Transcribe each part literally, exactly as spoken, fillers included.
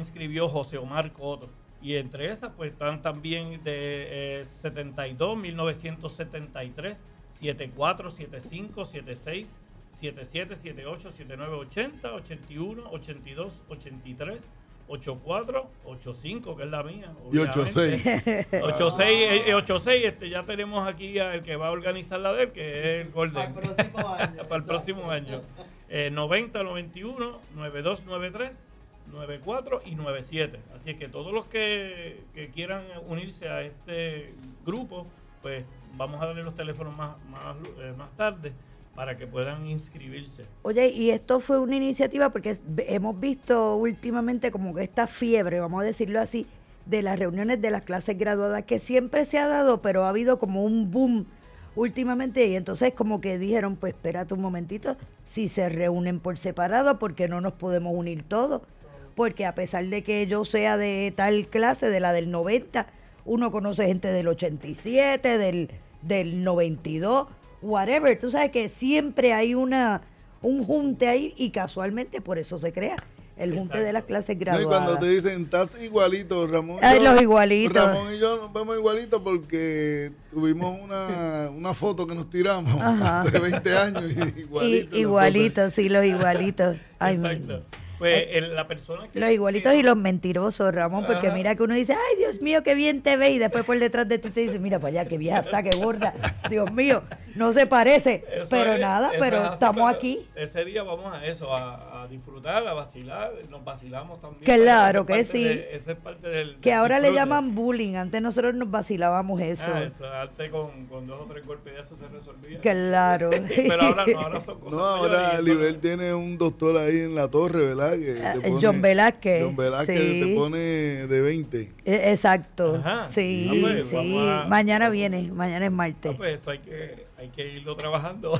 inscribió José Omar Coto. Y entre esas, pues están también de eh, setenta y dos, mil novecientos setenta y tres, setenta y cuatro, setenta y cinco, setenta y seis, setenta y siete, setenta y ocho, setenta y nueve, ochenta, ochenta y uno, ochenta y dos, ochenta y tres, ochenta y cuatro, ochenta y cinco, que es la mía. Y ochenta y seis. ochenta y seis, eh, ochenta y seis, este, ya tenemos aquí al que va a organizar la D E L, que es el Golden. Para el próximo año. Para el próximo año. Eh, noventa, noventa y uno, noventa y dos, noventa y tres, noventa y cuatro y noventa y siete. Así es que todos los que, que quieran unirse a este grupo, pues vamos a darle los teléfonos más, más, eh, más tarde para que puedan inscribirse. Oye, y esto fue una iniciativa porque es- hemos visto últimamente como que esta fiebre, vamos a decirlo así, de las reuniones de las clases graduadas que siempre se ha dado, pero ha habido como un boom últimamente y entonces como que dijeron, pues espérate un momentito, si se reúnen por separado, ¿por qué no nos podemos unir todos? Porque a pesar de que yo sea de tal clase, de la del noventa, uno conoce gente del ochenta y siete, del, del noventa y dos, whatever. Tú sabes que siempre hay una un junte ahí y casualmente por eso se crea el junte de las clases No, y graduadas. cuando te dicen, estás igualito, Ramón. y Ay, yo- los igualitos. Ramón y yo nos vemos igualitos porque tuvimos una, una foto que nos tiramos Ajá. hace veinte años. Y Y- igualito, igualitos, sí, los igualitos. Ay, Exacto. Pues el- la persona que... los igualitos y los mentirosos, Ramón, porque Ajá. mira que uno dice, ay, Dios mío, qué bien te ve, y después por detrás de ti te dice, mira para allá, qué vieja está, qué gorda, Dios mío, no se parece, Eso pero es- nada, eso pero es así, estamos pero aquí. Ese día vamos a eso, a, a disfrutar, a vacilar, nos vacilamos también. Claro Esa es que parte sí. de- esa es parte del... Que del ahora le disfrute. llaman bullying, antes nosotros nos vacilábamos eso. Ah, eso, antes con, con dos o tres golpes de eso se resolvía. Claro. Pero ahora no, ahora son cosas No, ahora mayores y eso- Libel tiene un doctor ahí en la torre, ¿verdad? Que te Ah, pone- John Velázquez, John Velázquez sí. te pone de veinte. Eh, Exacto, Ajá. sí, Ah, pues, sí. vamos a- Mañana viene, mañana es martes. Ah, pues eso hay que, hay que irlo trabajando.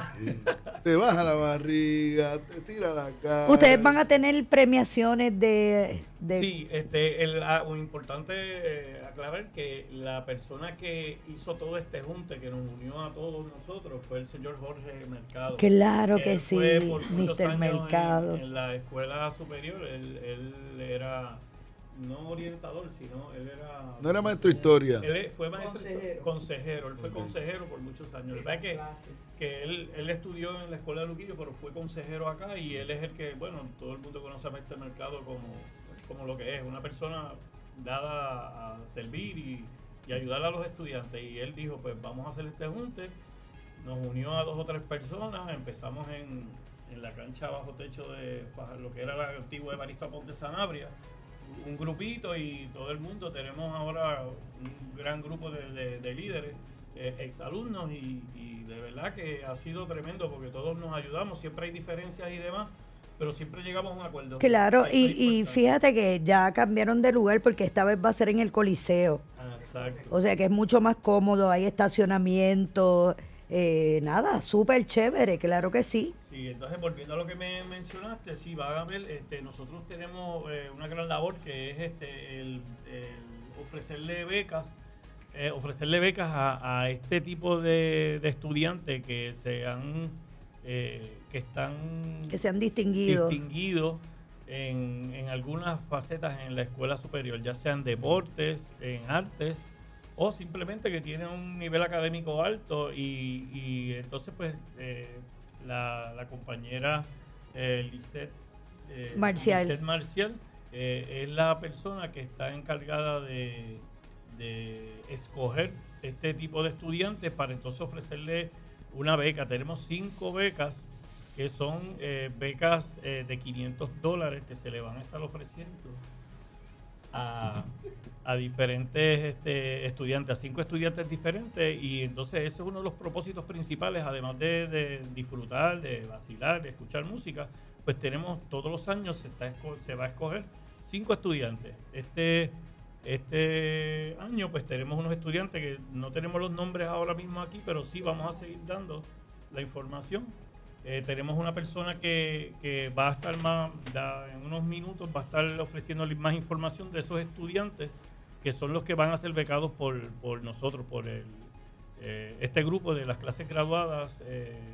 Te baja la barriga, te tira la cara. Ustedes van a tener premiaciones de... de Sí, este, el, ah, un importante eh, aclarar que la persona que hizo todo este junte, que nos unió a todos nosotros, fue el señor Jorge Mercado. Claro que Él sí, fue por muchos mister años Mercado. En, en la escuela superior, él, él era no orientador, sino él era... No era maestro de historia. Él fue maestro Consejero. consejero, él fue Ok. consejero por muchos años. La verdad que, Clases. que él, él estudió en la escuela de Luquillo, pero fue consejero acá y él es el que, bueno, todo el mundo conoce a Mister Mercado como, como lo que es, una persona dada a servir y, y ayudar a los estudiantes. Y él dijo, pues vamos a hacer este junte. Nos unió a dos o tres personas, empezamos en, en la cancha bajo techo de Faja- lo que era la antigua Evaristo Aponte Sanabria, un grupito y todo el mundo, tenemos ahora un gran grupo de, de- de líderes, eh, exalumnos y, y de verdad que ha sido tremendo porque todos nos ayudamos, siempre hay diferencias y demás, pero siempre llegamos a un acuerdo. Claro, Eso y, es y importante. fíjate que ya cambiaron de lugar porque esta vez va a ser en el Coliseo. Ah, exacto. O sea que es mucho más cómodo, hay estacionamiento, eh, nada, súper chévere, claro que sí. Sí, entonces volviendo a lo que me mencionaste, sí, van a ver, este, nosotros tenemos eh, una gran labor que es este el, el ofrecerle becas, eh, ofrecerle becas a, a este tipo de, de estudiantes que se han, eh, que están Que se han distinguido. distinguidos en, en algunas facetas en la escuela superior, ya sean deportes, en artes, o simplemente que tienen un nivel académico alto y, y entonces pues eh, la, la compañera eh, Lisette, eh, Marcial. Lisette Marcial eh, es la persona que está encargada de, de escoger este tipo de estudiantes para entonces ofrecerle una beca. Tenemos cinco becas que son eh, becas eh, de quinientos dólares que se le van a estar ofreciendo a, a diferentes este, estudiantes, a cinco estudiantes diferentes, y entonces ese es uno de los propósitos principales, además de, de disfrutar, de vacilar, de escuchar música, pues tenemos todos los años se, está, esco- se va a escoger cinco estudiantes. Este, este año pues tenemos unos estudiantes que no tenemos los nombres ahora mismo aquí, pero sí vamos a seguir dando la información. Eh, tenemos una persona que, que va a estar más, da- en unos minutos, va a estar ofreciéndole más información de esos estudiantes que son los que van a ser becados por, por nosotros, por el, eh, este grupo de las clases graduadas, eh,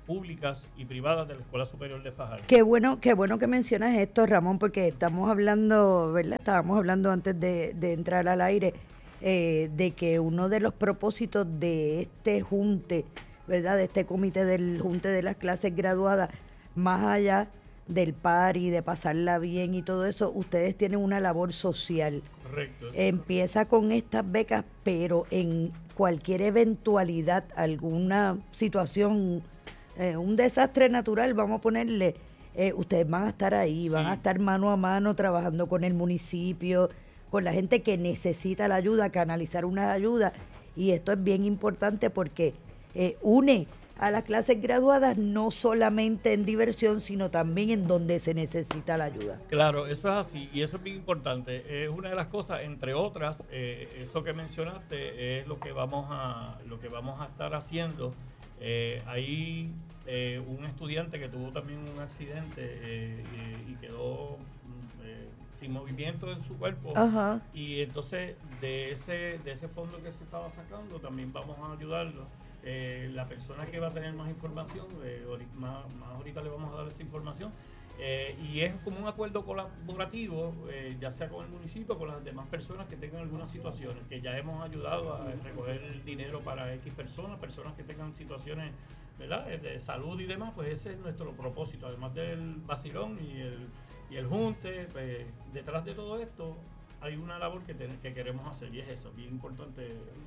públicas y privadas de la Escuela Superior de Fajardo. Qué bueno, qué bueno que mencionas esto, Ramón, porque estamos hablando, ¿verdad? Estábamos hablando antes de, de entrar al aire eh, de que uno de los propósitos de este junte, ¿verdad? De este comité del junte de las clases graduadas, más allá del party, de pasarla bien y todo eso, ustedes tienen una labor social. Correcto. Empieza con estas becas, pero en cualquier eventualidad, alguna situación, eh, un desastre natural, vamos a ponerle, eh, ustedes van a estar ahí, sí. Van a estar mano a mano trabajando con el municipio, con la gente que necesita la ayuda, canalizar una ayuda, y esto es bien importante porque eh, une a las clases graduadas no solamente en diversión, sino también en donde se necesita la ayuda. Claro, eso es así y eso es bien importante. Es una de las cosas, entre otras, eh, eso que mencionaste es lo que vamos a lo que vamos a estar haciendo. Eh, hay eh, un estudiante que tuvo también un accidente eh, y, y quedó eh, sin movimiento en su cuerpo. Ajá. Y entonces de ese de ese fondo que se estaba sacando también vamos a ayudarlo. Eh, la persona que va a tener más información, eh, más, más ahorita le vamos a dar esa información, eh, y es como un acuerdo colaborativo, eh, ya sea con el municipio, con las demás personas que tengan algunas situaciones, que ya hemos ayudado a recoger el dinero para X personas, personas que tengan situaciones, ¿verdad?, de salud y demás, pues ese es nuestro propósito, además del vacilón y el, y el junte, pues, detrás de todo esto hay una labor que, ten, que queremos hacer y es eso, bien importante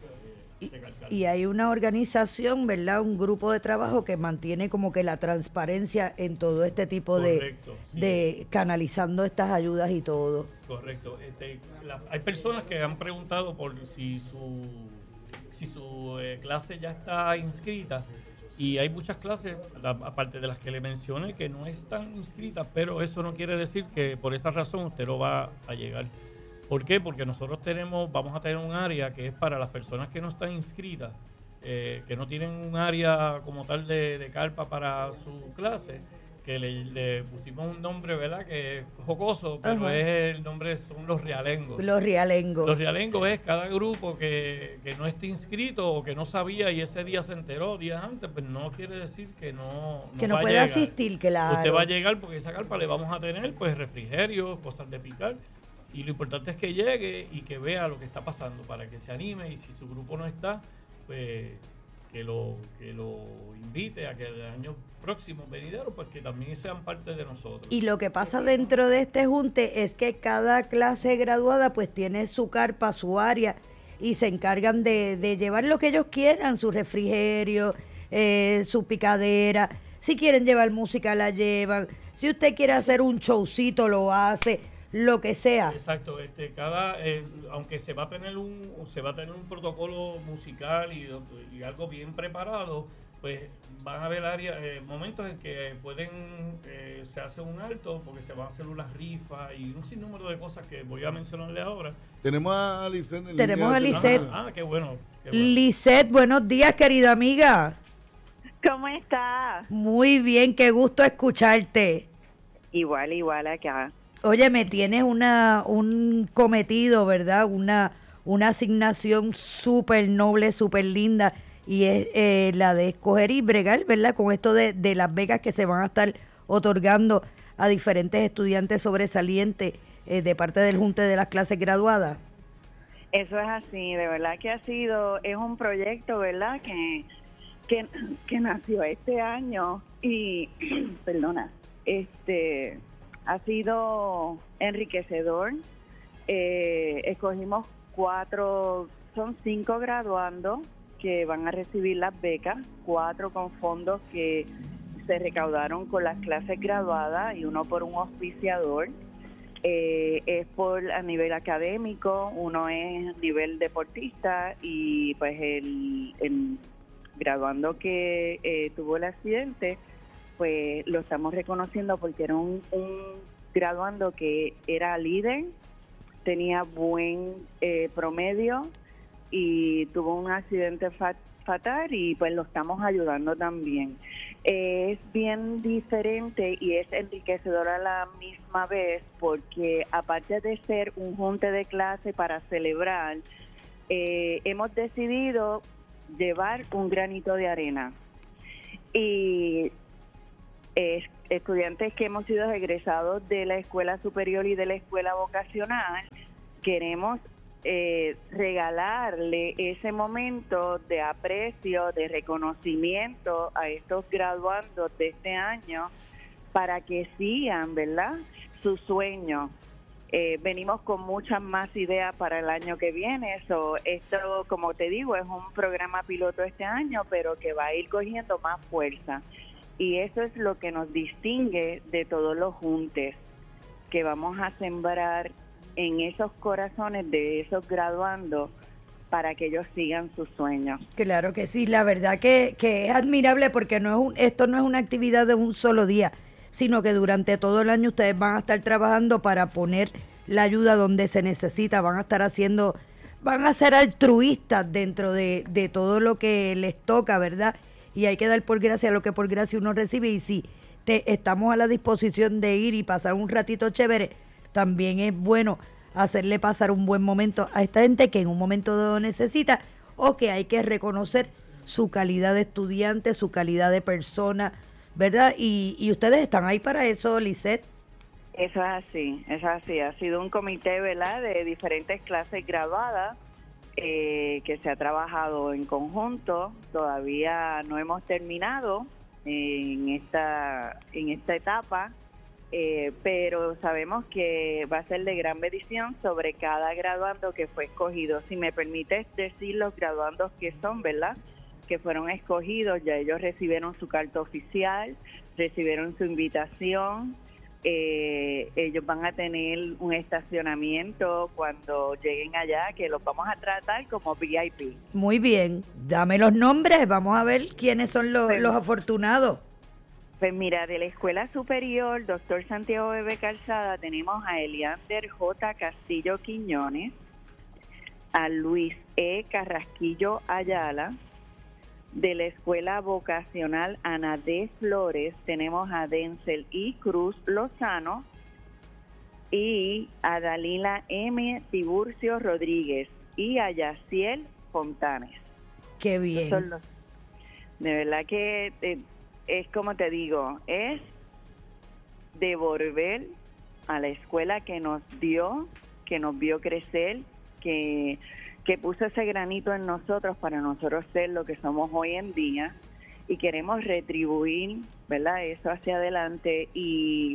eh, recalcar. Y hay una organización, ¿verdad? Un grupo de trabajo que mantiene como que la transparencia en todo este tipo Correcto, de, sí. de canalizando estas ayudas y todo. Correcto. Este, la, hay personas que han preguntado por si su, si su eh, clase ya está inscrita. Y hay muchas clases, aparte de las que le mencioné, que no están inscritas, pero eso no quiere decir que por esa razón usted no va a llegar. ¿Por qué? Porque nosotros tenemos, vamos a tener un área que es para las personas que no están inscritas, eh, que no tienen un área como tal de, de carpa para su clase, que le, le pusimos un nombre, ¿verdad?, que es jocoso, pero Ajá. es el nombre son los realengos. Los realengos. Los realengos es cada grupo que, que no esté inscrito o que no sabía y ese día se enteró días antes, pues no quiere decir que no, no que no va puede a llegar. asistir, claro. Usted va a llegar porque esa carpa le vamos a tener pues refrigerios, cosas de picar. Y lo importante es que llegue y que vea lo que está pasando para que se anime y si su grupo no está, pues que lo que lo invite a que el año próximo venidero, pues que también sean parte de nosotros. Y lo que pasa dentro de este junte es que cada clase graduada pues tiene su carpa, su área y se encargan de, de llevar lo que ellos quieran, su refrigerio, eh, su picadera. Si quieren llevar música, la llevan. Si usted quiere hacer un showcito, lo hace. Lo que sea. Exacto, este, cada, eh, aunque se va a tener un, se va a tener un protocolo musical y, y algo bien preparado, pues van a haber áreas, eh, momentos en que pueden, eh, se hace un alto porque se van a hacer unas rifas y un sinnúmero de cosas que voy a mencionarle ahora. Tenemos a Lisette. En Tenemos a Lisette. Ah, ah, qué bueno. Qué bueno. Lisette, buenos días, querida amiga. ¿Cómo estás? Muy bien, qué gusto escucharte. Igual, igual acá. Oye, me tienes una un cometido, ¿verdad? Una una asignación súper noble, súper linda, y es eh, la de escoger y bregar, ¿verdad? Con esto de, de las becas que se van a estar otorgando a diferentes estudiantes sobresalientes eh, de parte del Junte de las clases graduadas. Eso es así, de verdad que ha sido, es un proyecto, ¿verdad? Que, que, que nació este año y, perdona, este... ha sido enriquecedor. Eh, escogimos cuatro, son cinco graduandos que van a recibir las becas, cuatro con fondos que se recaudaron con las clases graduadas y uno por un auspiciador. Eh, es por a nivel académico, uno es a nivel deportista y pues el, el graduando que eh, tuvo el accidente, pues lo estamos reconociendo porque era un, un graduando que era líder, tenía buen eh, promedio y tuvo un accidente fat, fatal y pues lo estamos ayudando también. Eh, es bien diferente y es enriquecedor a la misma vez porque aparte de ser un junte de clase para celebrar, eh, hemos decidido llevar un granito de arena. y eh, estudiantes que hemos sido egresados de la escuela superior y de la escuela vocacional, queremos eh, regalarle ese momento de aprecio, de reconocimiento a estos graduandos de este año para que sigan, ¿verdad?, su sueño. Eh, venimos con muchas más ideas para el año que viene. So, esto, como te digo, es un programa piloto este año, pero que va a ir cogiendo más fuerza. Y eso es lo que nos distingue de todos los juntes, que vamos a sembrar en esos corazones de esos graduandos para que ellos sigan sus sueños. Claro que sí, la verdad que, que es admirable porque no es un, esto no es una actividad de un solo día, sino que durante todo el año ustedes van a estar trabajando para poner la ayuda donde se necesita, van a estar haciendo, van a ser altruistas dentro de, de todo lo que les toca, ¿verdad? Y hay que dar por gracia lo que por gracia uno recibe, y si te, estamos a la disposición de ir y pasar un ratito chévere, también es bueno hacerle pasar un buen momento a esta gente que en un momento dado necesita, o que hay que reconocer su calidad de estudiante, su calidad de persona, ¿verdad? Y, y ustedes están ahí para eso, Lisette. Eso es así, eso es así. Ha sido un comité, ¿verdad?, de diferentes clases graduadas eh, que se ha trabajado en conjunto. Todavía no hemos terminado en esta, en esta etapa, eh, pero sabemos que va a ser de gran bendición sobre cada graduando que fue escogido. Si me permites decir los graduandos que son, ¿verdad?, que fueron escogidos, ya ellos recibieron su carta oficial, recibieron su invitación, eh, ellos van a tener un estacionamiento cuando lleguen allá, que los vamos a tratar como V I P. Muy bien, dame los nombres, vamos a ver quiénes son los, Pues, los afortunados. Pues mira, de la Escuela Superior, doctor Santiago Bebé Calzada, tenemos a Eliander J. Castillo Quiñones, a Luis E. Carrasquillo Ayala. De la Escuela Vocacional Ana D. Flores tenemos a Denzel I. Cruz Lozano y a Dalila M. Tiburcio Rodríguez y a Yaciel Fontanes. Qué bien. Son los- de verdad que eh, es como te digo, es devolver a la escuela que nos dio, que nos vio crecer, que que puso ese granito en nosotros para nosotros ser lo que somos hoy en día, y queremos retribuir, ¿verdad?, eso hacia adelante y,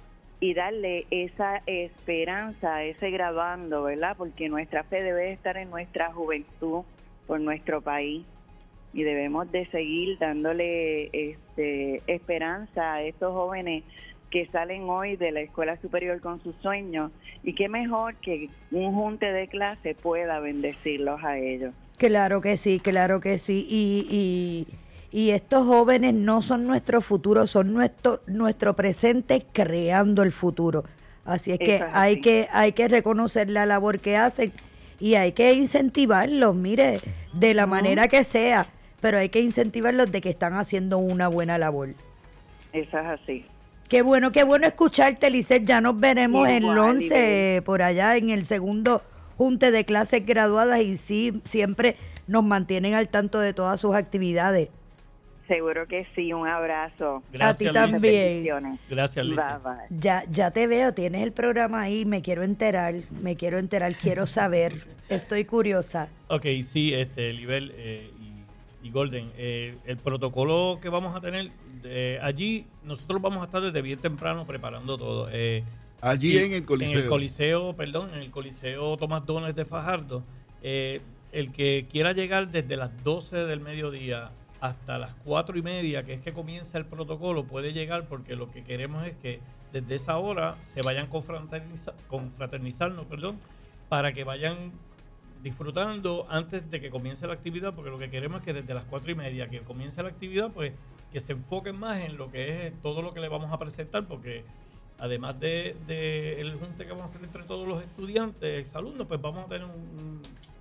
y darle esa esperanza a ese graduando, ¿verdad?, porque nuestra fe debe estar en nuestra juventud, por nuestro país, y debemos de seguir dándole este, esperanza a estos jóvenes que salen hoy de la escuela superior con sus sueños, y qué mejor que un junte de clase pueda bendecirlos a ellos. Claro que sí, claro que sí. Y, y, y estos jóvenes no son nuestro futuro, son nuestro, nuestro presente creando el futuro. Así es que Eso es hay así. que hay que reconocer la labor que hacen y hay que incentivarlos, mire, de la manera que sea, pero hay que incentivarlos de que están haciendo una buena labor. Eso es así. Qué bueno, qué bueno escucharte, Lisette. Ya nos veremos Igual, el once por allá en el segundo junte de clases graduadas, y sí, siempre nos mantienen al tanto de todas sus actividades. Seguro que sí, un abrazo. Gracias, a ti Lisa. también. Bendiciones. Gracias, Lisa. Bye, bye. Ya, ya te veo, tienes el programa ahí, me quiero enterar, me quiero enterar, quiero saber, estoy curiosa. Ok, sí, este, Libel eh, y, y Golden, eh, el protocolo que vamos a tener, eh, allí nosotros vamos a estar desde bien temprano preparando todo. Eh, Allí y en el Coliseo. En el Coliseo, perdón, en el Coliseo Tomás Dones de Fajardo. Eh, el que quiera llegar desde las doce del mediodía hasta las cuatro y media, que es que comienza el protocolo, puede llegar, porque lo que queremos es que desde esa hora se vayan confraterniza, confraternizando, perdón, para que vayan disfrutando antes de que comience la actividad, porque lo que queremos es que desde las cuatro y media que comience la actividad, pues que se enfoquen más en lo que es todo lo que le vamos a presentar, porque además de, de el junte que vamos a hacer entre todos los estudiantes, exalumnos, pues vamos a tener un,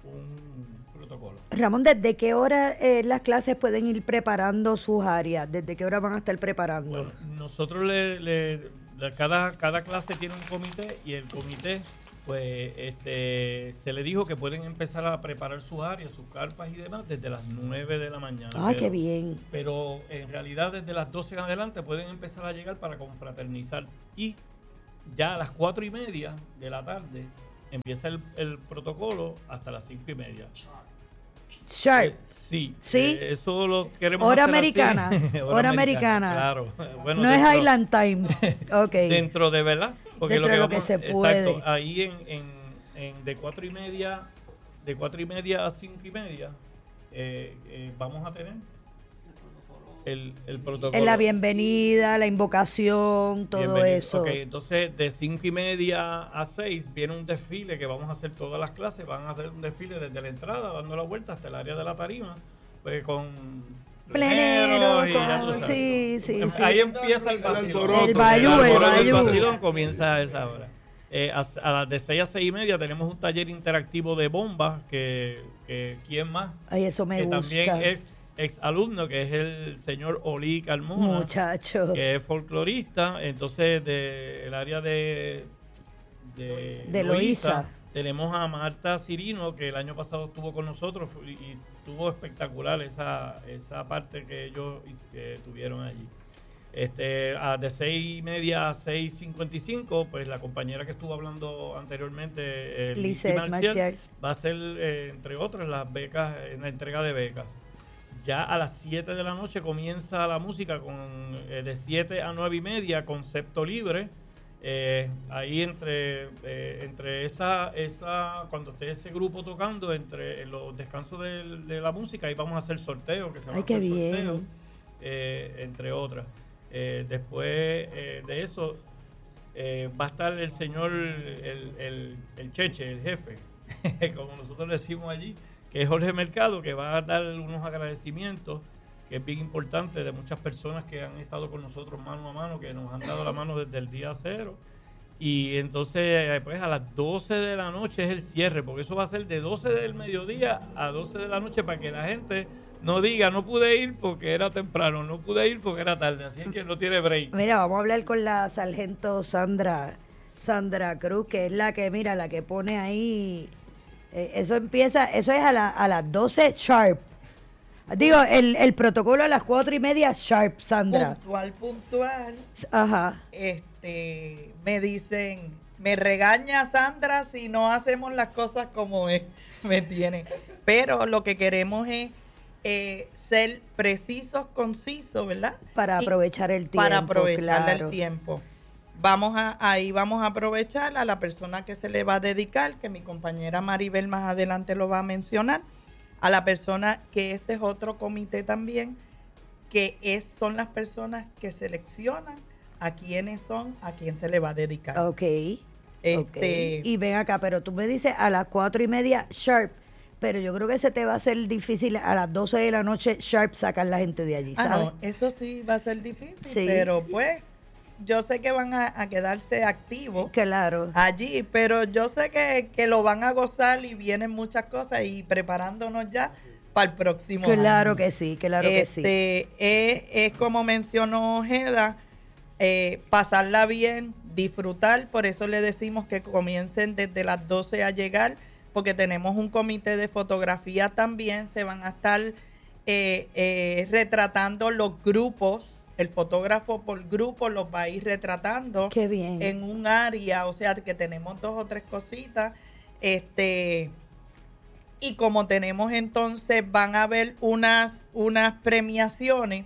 un protocolo. Ramón, ¿desde qué hora eh, las clases pueden ir preparando sus áreas? ¿Desde qué hora van a estar preparando? Bueno, nosotros le, le- la- cada, cada clase tiene un comité, y el comité pues este se le dijo que pueden empezar a preparar sus áreas, sus carpas y demás desde las nueve de la mañana. Ah, pero, qué bien. Pero en realidad desde las doce en adelante pueden empezar a llegar para confraternizar. Y ya a las cuatro y media de la tarde empieza el, el protocolo hasta las cinco y media. Sharp. Eh, sí, Sí. eh, eso lo queremos Hora hacer americana. así. Hora americana. Claro. Bueno, No es dentro- Highland Time. Ok. Dentro de, ¿verdad? Dentro de lo que se puede. Exacto, ahí en, en, en de cuatro y media, de cuatro y media a cinco y media, eh, eh, vamos a tener el, el protocolo. En la bienvenida, la invocación, todo Bienvenido. eso. Ok, entonces de cinco y media a seis viene un desfile que vamos a hacer todas las clases. Van a hacer un desfile desde la entrada, dando la vuelta hasta el área de la tarima, pues con Plenero, pleneros y ya tú con- sabes. sí, sí, Em- sí. Ahí empieza el El vacilón. alboroto. El bayú, el alboroto, bayú. vacilón comienza a esa hora. Eh, a, a las de seis a seis y media tenemos un taller interactivo de bombas que, que ¿quién más? Ay, eso me que gusta. también es ex alumno, que es el señor Oli Carmona, Muchacho. que es folclorista. Entonces, del área de, de, De Loíza. tenemos a Marta Cirino, que el año pasado estuvo con nosotros y, y estuvo espectacular esa, esa parte que ellos hiz- que tuvieron allí. Este, a de seis y media a seis cincuenta y cinco, pues la compañera que estuvo hablando anteriormente, eh, Lizzy Lizeth Marcial. va a ser, eh, entre otras, las becas, en la entrega de becas. Ya a las siete de la noche comienza la música con eh, de siete a nueve y media, concepto libre. Eh, ahí entre eh, entre esa esa cuando esté ese grupo tocando, entre los descansos de, de la música, ahí vamos a hacer sorteos, que se van Ay, a qué hacer bien. sorteos, eh, entre otras. Eh, después eh, de eso eh, va a estar el señor, el, el, el cheche, el jefe, como nosotros le decimos allí, que es Jorge Mercado, que va a dar unos agradecimientos, que es bien importante, de muchas personas que han estado con nosotros mano a mano, que nos han dado la mano desde el día cero. Y entonces, eh, pues a las doce de la noche es el cierre, porque eso va a ser de doce del mediodía a doce de la noche, para que la gente no diga, no pude ir porque era temprano, no pude ir porque era tarde, así es que no tiene break. Mira, vamos a hablar con la sargento Sandra Sandra Cruz, que es la que, mira, la que pone ahí. eh, eso empieza, eso es a, la- a las doce sharp. Digo, el, el protocolo a las cuatro y media sharp, Sandra. Puntual, puntual. Ajá. Este, me dicen, me regaña Sandra si no hacemos las cosas como es, me tienen. Pero lo que queremos es eh, ser precisos, concisos, ¿verdad? Para Y aprovechar el tiempo. Para aprovechar claro. el tiempo. Vamos a, ahí vamos a aprovechar a la persona que se le va a dedicar, que mi compañera Maribel más adelante lo va a mencionar, a la persona que este es otro comité también, que es, son las personas que seleccionan a quiénes son, a quién se le va a dedicar. Ok. Este, ok. Y ven acá, pero tú me dices a las cuatro y media sharp, pero yo creo que se te va a hacer difícil a las doce de la noche sharp sacar la gente de allí, ah, ¿sabes? no, eso sí va a ser difícil, Sí. pero pues yo sé que van a, a quedarse activos Claro. allí, pero yo sé que, que lo van a gozar y vienen muchas cosas y preparándonos ya para el próximo año. Claro que sí, claro que sí. Este, es, es como mencionó Ojeda, eh, pasarla bien, disfrutar, por eso le decimos que comiencen desde las doce a llegar, porque tenemos un comité de fotografía también, se van a estar eh, eh, retratando los grupos, el fotógrafo por grupo los va a ir retratando Qué bien. en un área, o sea que tenemos dos o tres cositas, este, y como tenemos entonces, van a haber unas, unas premiaciones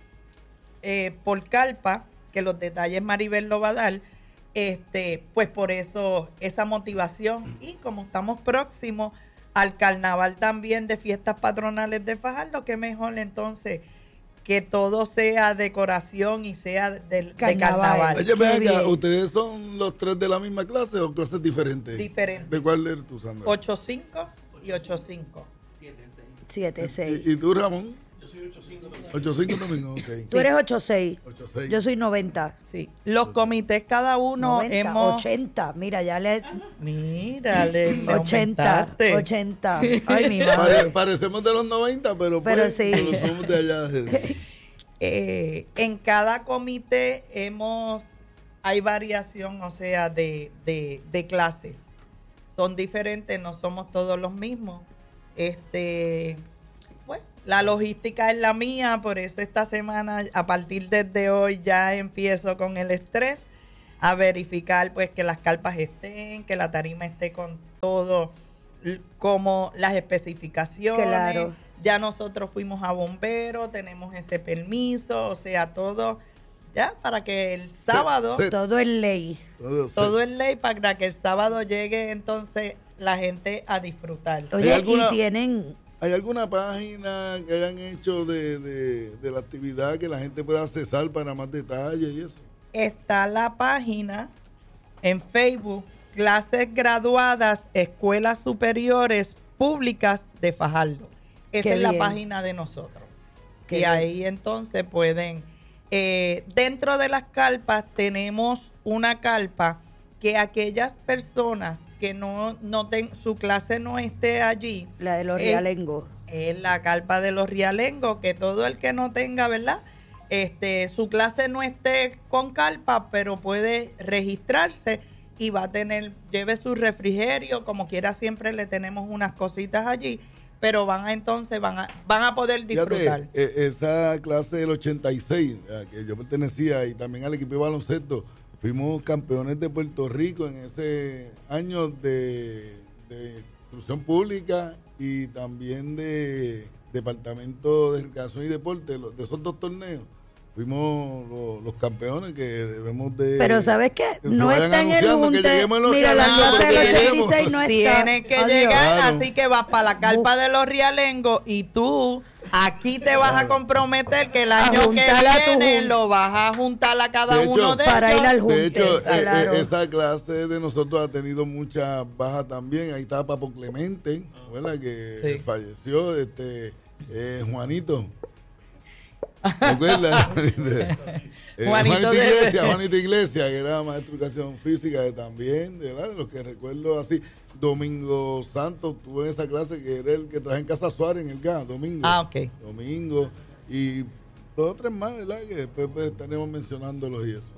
eh, por carpa, que los detalles Maribel lo va a dar, este, pues por eso esa motivación, y como estamos próximos al carnaval también de fiestas patronales de Fajardo, qué mejor entonces que todo sea decoración y sea del- de Carnaval. carnaval. Oye, ven Qué acá, bien. ¿ustedes son los tres de la misma clase o clases diferentes? Diferentes. ¿De cuál eres tú, Sandra? ocho cinco y ocho cinco. siete seis. ¿Y, y tú, Ramón? Yo soy ocho cinco también, ok. Tú eres ocho seis. ocho seis. Yo soy noventa. Sí. Los comités cada uno noventa, hemos... ochenta. Mira, ya le... Mira, le, le ochenta. aumentaste. ochenta. Ay, mi Pare- madre. parecemos de los noventa, pero, Pero pues, sí. pero somos de allá. de- Eh, en cada comité hemos... Hay variación, o sea, de, de, de clases. son diferentes, no somos todos los mismos. Este, bueno, la logística es la mía, por eso esta semana, a partir desde hoy, ya empiezo con el estrés a verificar pues que las carpas estén, que la tarima esté con todo, como las especificaciones. Claro. Ya nosotros fuimos a bomberos, tenemos ese permiso, o sea, todo ya para que el sábado, Se- se- Todo es ley. Todo, todo es ley para que el sábado llegue entonces la gente a disfrutar. Oye, alguna- y tienen... ¿Hay alguna página que hayan hecho de, de, de la actividad que la gente pueda accesar para más detalles y eso? Está la página en Facebook, Clases Graduadas, Escuelas Superiores Públicas de Fajardo. Esa Qué es la bien. página de nosotros. Qué y bien. ahí entonces pueden, eh, dentro de las carpas tenemos una carpa que aquellas personas que no, no ten, su clase no esté allí, La de los Eh, realengos. es la carpa de los rialengos, que todo el que no tenga, ¿verdad? Este, su clase no esté con carpa, pero puede registrarse y va a tener, lleve su refrigerio, como quiera siempre le tenemos unas cositas allí, pero van a entonces, van a, van a poder disfrutar. Fíjate, eh, esa clase del ochenta y seis, a que yo pertenecía, y también al equipo de baloncesto, fuimos campeones de Puerto Rico en ese año de, de instrucción pública y también de departamento de recreación y deporte, los- de esos dos torneos. Fuimos los, los campeones que debemos de... Pero ¿sabes qué? que se No vayan está en el anunciando, que junte. lleguemos en los Mira, la canales, clase porque del lleguemos. ochenta y seis no está. Tiene que Adiós. llegar, Claro. así que vas para la carpa de los rialengos y tú aquí te vas a comprometer que el A año que juntar a tu viene jun- lo vas a juntar a cada De hecho, uno de para ellos. ir al De junte. hecho, eh, claro. eh, esa clase de nosotros ha tenido muchas bajas también. Ahí estaba Papo Clemente, ¿verdad? Que Sí. falleció, este eh, Juanito. ¿Te acuerdas? Eh, Juanito Juanito de- Iglesias, Juanito Iglesias, que era maestro de educación física de también, de verdad, de los que recuerdo así. Domingo Santos tuvo en esa clase que era el que traje en Casa Suárez en el G A, Domingo. Ah, ok. Domingo. Y dos o tres más, ¿verdad? Que después pues, estaremos mencionándolos y eso.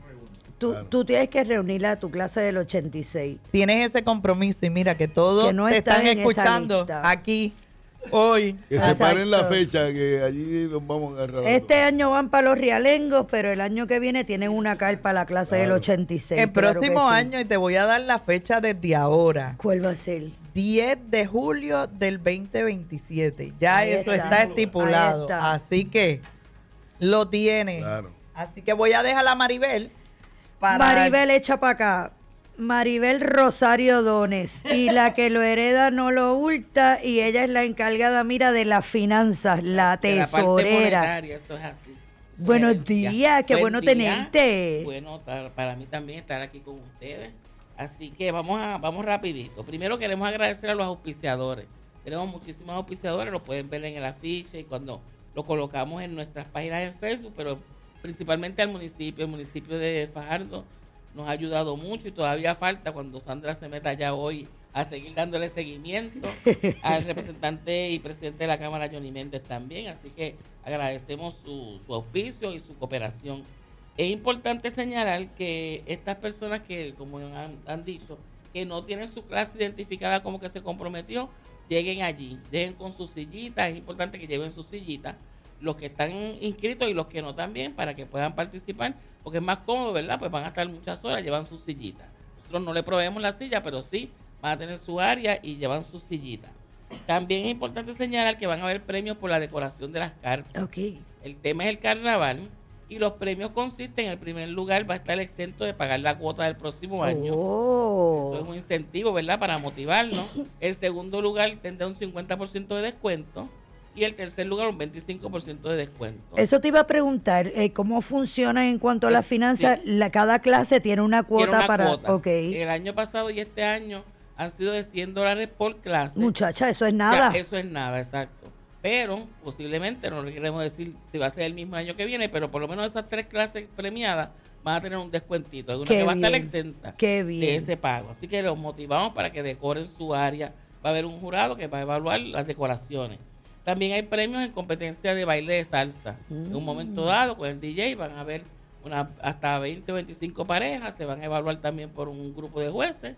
Tú, Claro. tú tienes que reunir a tu clase del ochenta y seis. Tienes ese compromiso y mira que todos Que no te están están en esa escuchando lista. aquí hoy. Que Exacto. separen la fecha, que allí nos vamos a agarrar. Este año van para los realengos, pero el año que viene tienen una carpa la clase del Claro. ochenta y seis. El claro próximo que sí. año, y te voy a dar la fecha desde ahora, ¿Cuál va a ser? diez de julio del veinte veintisiete. Ya Ahí eso está. está estipulado. Ahí está. Así que lo tiene. Claro. Así que voy a dejar a Maribel para... Maribel echa para acá. Maribel Rosario Dones. Y la que lo hereda no lo hurta. Y ella es la encargada, mira, de las finanzas, la De la parte tesorera. monetaria, eso es así. Buenos Gerencia. días, qué Buen bueno día. tenerte. Bueno, para, para mí también estar aquí con ustedes. Así que vamos a vamos rapidito. Primero queremos agradecer a los auspiciadores. Tenemos muchísimos auspiciadores, lo pueden ver en el afiche y cuando lo colocamos en nuestras páginas en Facebook, pero principalmente al municipio. El municipio de Fajardo nos ha ayudado mucho y todavía falta cuando Sandra se meta ya hoy a seguir dándole seguimiento al representante y presidente de la Cámara, Johnny Méndez, también. Así que agradecemos su, su auspicio y su cooperación. Es importante señalar que estas personas que, como han, han dicho, que no tienen su clase identificada como que se comprometió, lleguen allí, dejen con sus sillitas. Es importante que lleven sus sillitas, los que están inscritos y los que no también, para que puedan participar, porque es más cómodo, ¿verdad? Pues van a estar muchas horas, llevan sus sillitas. Nosotros no le proveemos la silla, pero sí van a tener su área y llevan sus sillitas. También es importante señalar que van a haber premios por la decoración de las carpas. Ok. El tema es el carnaval y los premios consisten, en el primer lugar, va a estar exento de pagar la cuota del próximo año. Oh. Eso es un incentivo, ¿verdad? Para motivarnos. El segundo lugar tendrá un cincuenta por ciento de descuento y el tercer lugar un veinticinco por ciento de descuento. Eso te iba a preguntar, eh, ¿cómo funciona en cuanto a las finanzas? La, cada clase tiene una cuota Tiene una para... cuota. Ok. El año pasado y este año han sido de cien dólares por clase. Muchacha, eso es Ya, nada. eso es nada, exacto. Pero posiblemente, no le queremos decir si va a ser el mismo año que viene, pero por lo menos esas tres clases premiadas van a tener un descuentito. Hay una Qué que va a estar bien. exenta Qué de bien. ese pago. Así que los motivamos para que decoren su área. Va a haber un jurado que va a evaluar las decoraciones. También hay premios en competencia de baile de salsa. En un momento dado, con el D J van a haber una, hasta veinte o veinticinco parejas. Se van a evaluar también por un grupo de jueces.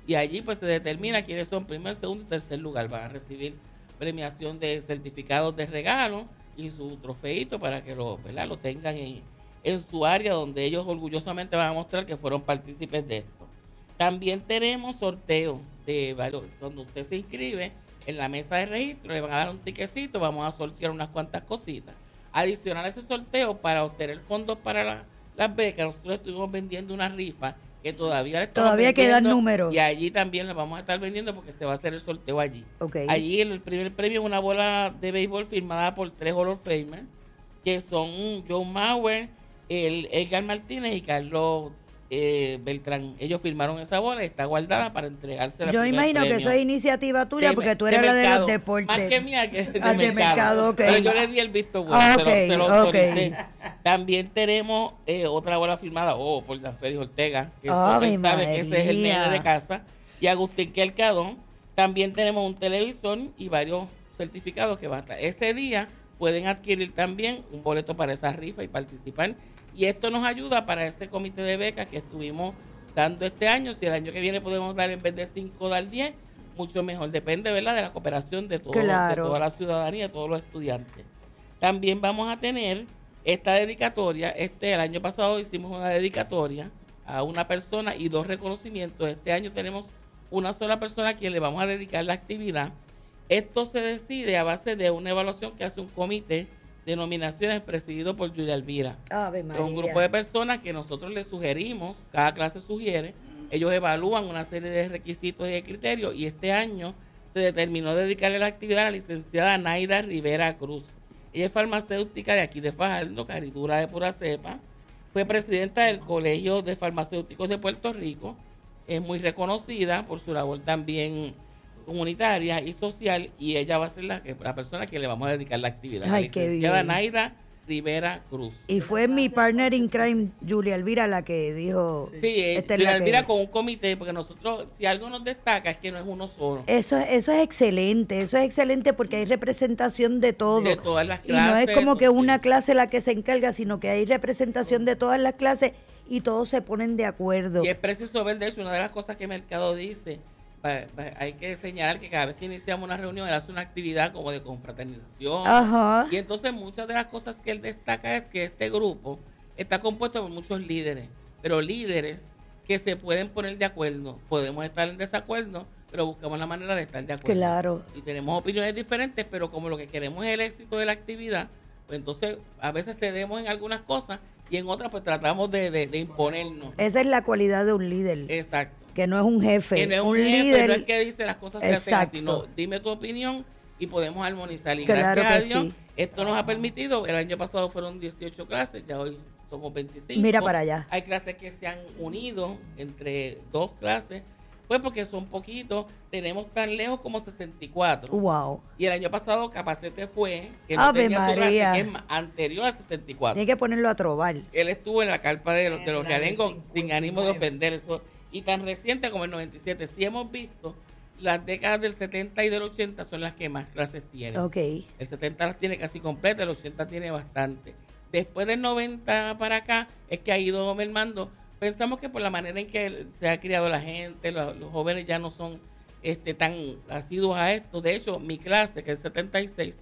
y allí pues se determina quiénes son primer, segundo y tercer lugar. Van a recibir premiación de certificados de regalo y su trofeito para que lo, ¿verdad? lo tengan en, en su área, donde ellos orgullosamente van a mostrar que fueron partícipes de esto. También tenemos sorteo de varios, donde usted se inscribe en la mesa de registro, le van a dar un tiquecito, vamos a sortear unas cuantas cositas. Adicional a ese sorteo, para obtener fondos para la, las becas, nosotros estuvimos vendiendo una rifa que todavía le estamos Todavía quedan números. Y allí también la vamos a estar vendiendo porque se va a hacer el sorteo allí. Okay. Allí el, el primer premio es una bola de béisbol firmada por tres Hall of Famers, que son John Mauer, el Edgar Martínez y Carlos eh, Beltrán. Ellos firmaron esa bola y está guardada para entregarse la Yo imagino que eso es iniciativa tuya, de, porque tú eres de la de los deportes. Más que mía, que de, ah, de de mercado. mercado, okay. Pero yo le di el visto bueno, ah, se, okay, lo, se lo autoricé. Okay. También tenemos eh, otra bola firmada, oh, por Danfélix Ortega, que oh, eso, él sabe que ese es el nene de casa, y Agustín Quelcadón. También tenemos un televisor y varios certificados que van a traer. Ese día pueden adquirir también un boleto para esa rifa y participar. Y esto nos ayuda para ese comité de becas que estuvimos dando este año. Si el año que viene podemos dar en vez de cinco, dar diez, mucho mejor. Depende, ¿verdad?, de la cooperación de, todo, claro. de toda la ciudadanía, de todos los estudiantes. También vamos a tener esta dedicatoria. Este, el año pasado hicimos una dedicatoria a una persona y dos reconocimientos. Este año tenemos una sola persona a quien le vamos a dedicar la actividad. Esto se decide a base de una evaluación que hace un comité de nominaciones presidido por Julia Elvira. Ave María. Es un grupo de personas que nosotros les sugerimos, cada clase sugiere, ellos evalúan una serie de requisitos y de criterios, y este año se determinó dedicarle la actividad a la licenciada Naida Rivera Cruz. Ella es farmacéutica de aquí de Fajardo, caridura de pura cepa, fue presidenta del Colegio de Farmacéuticos de Puerto Rico, es muy reconocida por su labor también comunitaria y social, y ella va a ser la, que, la persona que le vamos a dedicar la actividad. Ay, la qué licenciada bien. Naida Rivera Cruz. Y fue mi partner in crime, Julia Elvira, la que dijo... Sí, eh, esta es Julia la que- Elvira con un comité, porque nosotros, si algo nos destaca, es que no es uno solo. Eso, eso es excelente, eso es excelente porque hay representación de todo. De todas las y no es clases, como que pues, una sí. clase la que se encarga, sino que hay representación de todas las clases y todos se ponen de acuerdo. Y es preciso ver, de hecho, una de las cosas que Mercado dice, va- va- hay que señalar que cada vez que iniciamos una reunión, él hace una actividad como de confraternización. Ajá. Y entonces muchas de las cosas que él destaca es que este grupo está compuesto por muchos líderes, pero líderes que se pueden poner de acuerdo. Podemos estar en desacuerdo, pero buscamos la manera de estar de acuerdo. Claro. Y tenemos opiniones diferentes, pero como lo que queremos es el éxito de la actividad, pues entonces a veces cedemos en algunas cosas y en otras pues tratamos de, de, de imponernos. Esa es la cualidad de un líder, Exacto. que no es un jefe. Que no es un, un jefe, líder. no es que dice las cosas se hacen así, no, Exacto. dime tu opinión y podemos armonizar. Y Claro gracias a que Dios, sí. esto nos ha permitido, el año pasado fueron dieciocho clases, ya hoy somos veinticinco. Mira para allá. Hay clases que se han unido entre dos clases, pues porque son poquitos, tenemos tan lejos como sesenta y cuatro. Wow. Y el año pasado Capacete fue, que no Ave tenía su clase, María. que es ma- anterior al sesenta y cuatro. Tiene que ponerlo a trobar. Él estuvo en la carpa de los, de los En la de realengos cincuenta y sin ánimo de nueve. ofender eso. Y tan reciente como el noventa y siete, sí hemos visto, las décadas del setenta y del ochenta son las que más clases tienen. Ok. El setenta las tiene casi completa, el ochenta tiene bastante. Después del noventa para acá es que ha ido mermando. Pensamos que por la manera en que se ha criado la gente, los, los jóvenes ya no son este, tan asiduos a esto. De hecho, mi clase, que es setenta y seis,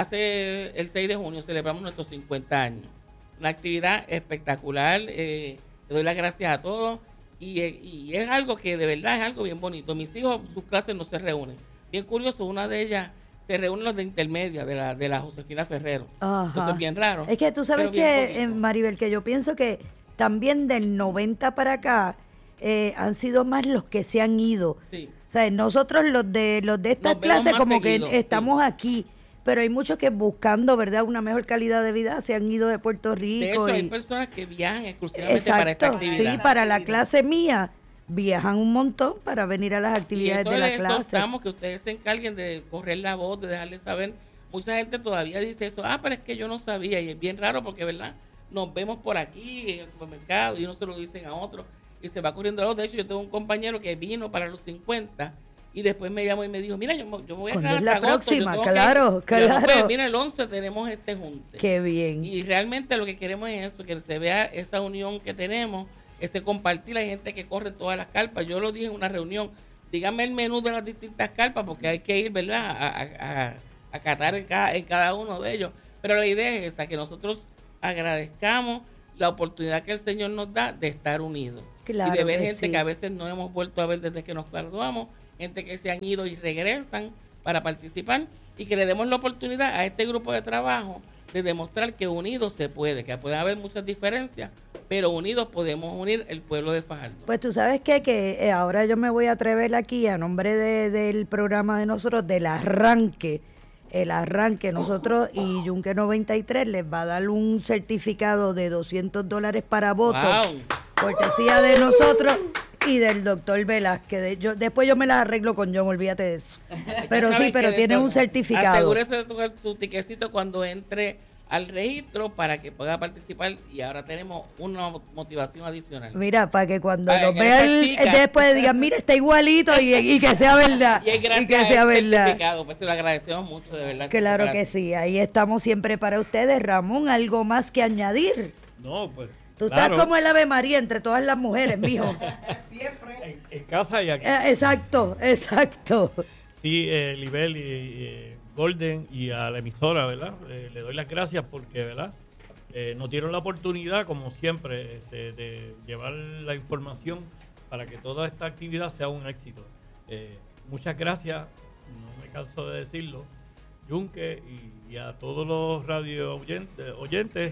hace el seis de junio celebramos nuestros cincuenta años. Una actividad espectacular. Eh, le doy las gracias a todos. Y, eh, y es algo que de verdad es algo bien bonito. Mis hijos, sus clases no se reúnen. Bien curioso, una de ellas se reúnen los de intermedia, de la, de la Josefina Ferrero. Ajá. Eso es bien raro. Es que tú sabes pero bien que, bonito. eh, Maribel, que yo pienso que también del noventa para acá eh, han sido más los que se han ido. Sí. O sea, nosotros los de los de estas Nos vemos clases más como seguido, que estamos aquí, pero hay muchos que buscando, ¿verdad?, una mejor calidad de vida se han ido de Puerto Rico. De hecho, hay y- personas que viajan exclusivamente para esta Exacto, actividad. sí, para la clase mía viajan un montón para venir a las Y actividades eso de la les clase. exhortamos que ustedes se encarguen de correr la voz, de dejarles saber. Mucha gente todavía dice eso, ah, pero es que yo no sabía, y es bien raro porque, ¿verdad? Nos vemos por aquí en el supermercado y uno se lo dicen a otro y se va corriendo la voz. De hecho, yo tengo un compañero que vino para los cincuenta y después me llamó y me dijo, mira, yo, me- yo me voy a ¿Cuándo quedar es la hasta agosto, yo próxima? tengo que Claro, ir". Y yo, "No, pues, claro. mira, el once tenemos este junte. Qué bien. Y realmente lo que queremos es eso, que se vea esa unión que tenemos, ese compartir. Hay gente que corre todas las carpas. Yo lo dije en una reunión, díganme el menú de las distintas carpas, porque hay que ir, ¿verdad?, a, a, a, a catar en cada, en cada uno de ellos. Pero la idea es esta, que nosotros agradezcamos la oportunidad que el Señor nos da de estar unidos. Claro y de ver que gente sí. que a veces no hemos vuelto a ver desde que nos graduamos, gente que se han ido y regresan para participar, y que le demos la oportunidad a este grupo de trabajo de demostrar que unidos se puede, que puede haber muchas diferencias, pero unidos podemos unir el pueblo de Fajardo. Pues tú sabes qué? que eh, ahora yo me voy a atrever aquí a nombre de, del programa de nosotros, del arranque, el arranque, nosotros y Yunque noventa y tres les va a dar un certificado de doscientos dólares para votos, Wow. cortesía de nosotros y del doctor Velázquez. De- yo, después yo me las arreglo con John, olvídate de eso. Pero sí, Saben pero que tiene un entonces, certificado. Asegúrese de tocar su tiquecito cuando entre al registro para que pueda participar, y ahora tenemos una motivación adicional. Mira, para que cuando Ah, lo en vean esas chicas. después digan, mira, está igualito y, y que sea verdad. Y es gracias que a sea este verdad. certificado, pues se lo agradecemos mucho, de verdad. Claro que Gracias. sí, ahí estamos siempre para ustedes. Ramón, ¿algo más que añadir? No, pues. Tú claro, estás como el Ave María entre todas las mujeres, mijo. en, en casa y aquí. Eh, exacto, exacto. Sí, eh, Libel y, y Golden y a la emisora, ¿verdad? Eh, le doy las gracias porque, ¿verdad? Eh, nos dieron la oportunidad, como siempre, este, de llevar la información para que toda esta actividad sea un éxito. Eh, muchas gracias, no me canso de decirlo, Yunque y, y a todos los radio oyentes, oyentes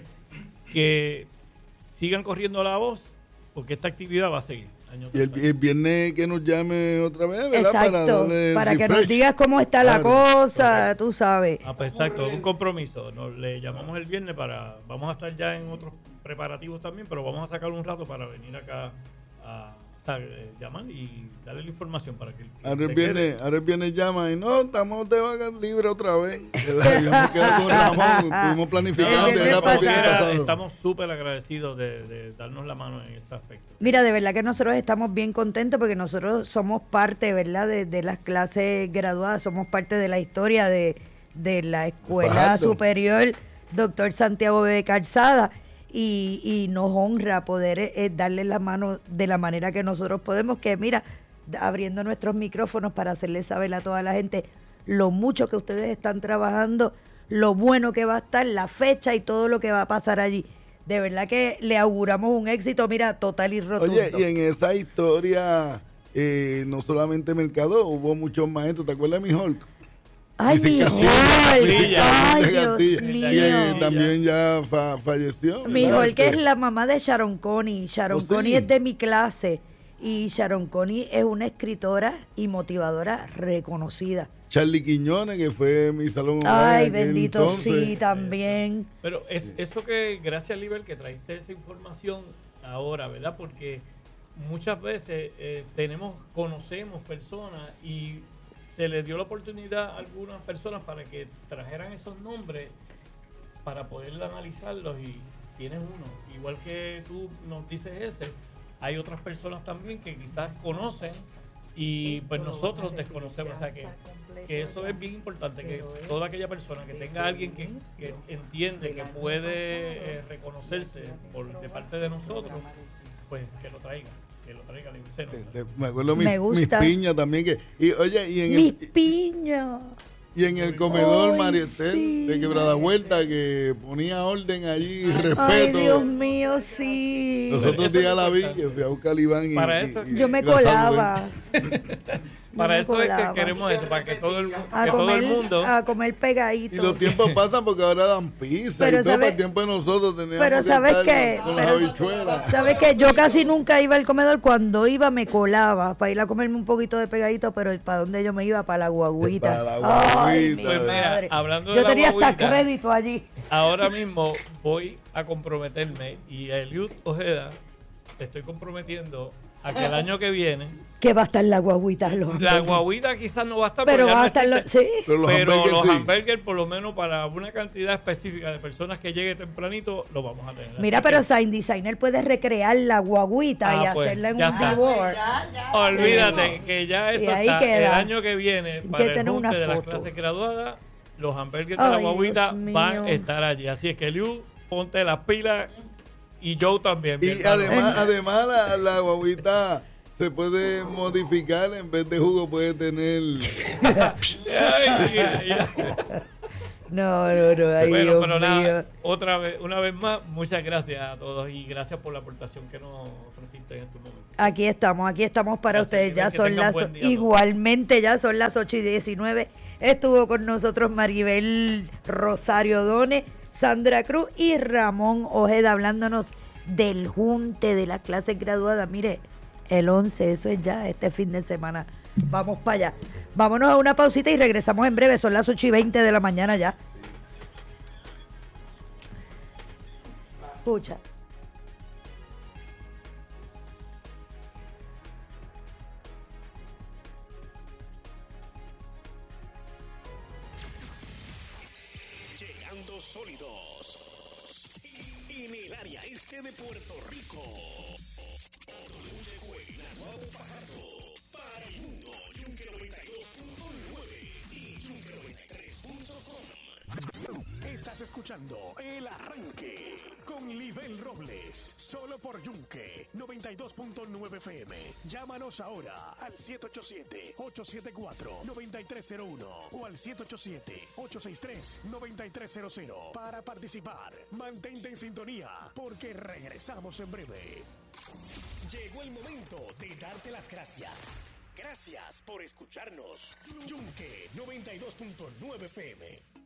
que sigan corriendo la voz, porque esta actividad va a seguir. Año Y el, tras el viernes que nos llame otra vez, ¿verdad? Exacto, darle el para que nos refresh. digas cómo está la Claro. cosa, tú sabes. Ah, pues exacto, un compromiso. Nos le llamamos el viernes para. Vamos a estar ya en otros preparativos también, pero vamos a sacar un rato para venir acá a, o sea, eh, llamar y darle la información para que. que Ahora el se viernes, quede. ahora el viernes llama y no, estamos de vacas libre otra vez. El avión quedó con Ramón, estuvimos planificando, El era viernes para el viernes pasado. pasado. Estamos súper agradecidos de, de darnos la mano en ese aspecto. Mira, de verdad que nosotros estamos bien contentos porque nosotros somos parte, ¿verdad?, de, de las clases graduadas, somos parte de la historia de, de la Escuela Fajardo. Superior Doctor Santiago Bebe Calzada, y, y nos honra poder eh, darle la mano de la manera que nosotros podemos, que mira, abriendo nuestros micrófonos para hacerle saber a toda la gente lo mucho que ustedes están trabajando, lo bueno que va a estar, la fecha y todo lo que va a pasar allí. De verdad que le auguramos un éxito, mira, total y rotundo. Oye, y en esa historia, eh, no solamente Mercado, hubo muchos maestros. ¿Te acuerdas de mi Hulk? Ay, Luis mi Castilla, Hulk, Luis ay, Castilla, Dios Castilla, mío. que también ya fa- falleció. Mi ¿verdad? Hulk es Este, la mamá de Sharon Coney. Sharon Oh, sí. Coney es de mi clase y Sharon Coney es una escritora y motivadora reconocida. Charlie Quiñones, que fue mi salón. Ay, en aquel bendito, entonces. sí, también. Pero es eso que, gracias Liber, que trajiste esa información ahora, ¿verdad? Porque muchas veces eh, tenemos, conocemos personas y se les dio la oportunidad a algunas personas para que trajeran esos nombres para poder analizarlos, y tienes uno. Igual que tú nos dices ese, hay otras personas también que quizás conocen y pues nosotros desconocemos. O sea que, que eso es bien importante, que toda aquella persona que tenga a alguien que, que entiende que puede eh, reconocerse por, de parte de nosotros, pues que lo traiga, que lo traiga al seno. De- de- me acuerdo mis, Me gusta. mis piñas también. Que, y oye, y en Mis el, piños. y en el comedor Ay, María Estel sí. de Quebrada Vuelta, que ponía orden allí, respeto. Ay, Dios mío, sí. Los otros Eso es días la vi, importante. que fui a buscar a Iván y, Para y- eso- y- Yo me y la saludé. colaba. Para me eso es colaba. que queremos eso, para que todo el, A que todo comer, el mundo... a comer pegadito. Y los tiempos pasan porque ahora dan pizza Pero y todo. sabe- Para el tiempo de nosotros teníamos Pero que ¿sabes estar qué? con las Pero- habichuelas. ¿Sabes qué? Yo casi nunca iba al comedor. Cuando iba me colaba para ir a comerme un poquito de pegadito, pero ¿para dónde yo me iba? Para la guaguita. Para la guaguita. Ay, mi Pues mira, madre. hablando de yo la tenía hasta guaguita, crédito allí. ahora mismo voy a comprometerme, y a Eliud Ojeda te estoy comprometiendo a que el año que viene Que va a estar la guaguita. Los la hamburgues. guaguita quizás no va a estar, Pero porque ya va no a estar... lo- existe, sí. Pero los pero hamburgues los sí. hamburgers por lo menos para una cantidad específica de personas que llegue tempranito lo vamos a tener. Mira, Así pero que, Sign Designer puede recrear la guaguita Ah, y pues, hacerla en ya un está. divorce. olvídate que ya eso Y ahí está queda. el año que viene Que para el tener una junte de las foto. clases graduadas. Los hamburgues de la Ay, guaguita Dios van a mío. estar allí. Así es que Eliud, ponte las pilas, y Joe también. mi Y hermano. además, además la, la guaguita se puede modificar, en vez de jugo puede tener... No, no, no. Ay, bueno, Dios pero mío. nada, otra vez, una vez más, muchas gracias a todos y gracias por la aportación que nos ofreciste en estos momentos. Aquí estamos, aquí estamos para Gracias, ustedes. Ya que son tengan las, buen día, igualmente ya son las ocho y diecinueve. Estuvo con nosotros Maribel Rosario Done, Sandra Cruz y Ramón Ojeda hablándonos del junte de las clases graduadas. Mire, el once, eso es ya este fin de semana. Vamos para allá. Vámonos a una pausita y regresamos en breve. Son las ocho y veinte de la mañana ya. Escucha. Llegando sólidos en el área este de Puerto Rico. W Q Naguabo Fajardo para el mundo. Yunque noventa y dos punto nueve y Yunque noventa y tres punto com. Estás escuchando El Arranque con Libel Robles, solo por Yunque noventa y dos punto nueve F M. Llámanos ahora al siete ocho siete, ocho siete cuatro, nueve tres cero uno o al siete ocho siete, ocho seis tres, nueve tres cero cero para participar. Mantente en sintonía porque regresamos en breve. Llegó el momento de darte las gracias. Gracias por escucharnos. Yunque noventa y dos punto nueve F M.